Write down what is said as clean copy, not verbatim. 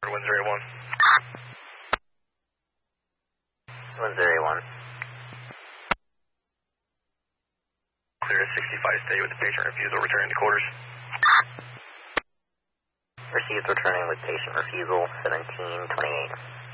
1081. 1081. Clear to 65, stay with the patient, refusal, returning to quarters. Received, returning with patient refusal, 1728.